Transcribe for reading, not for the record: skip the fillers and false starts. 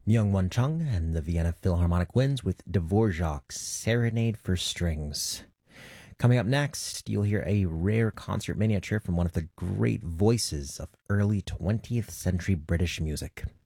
Myung-Won Chung and the Vienna Philharmonic Winds with Dvorak's Serenade for Strings. Coming up next, you'll hear a rare concert miniature from one of the great voices of early 20th century British music.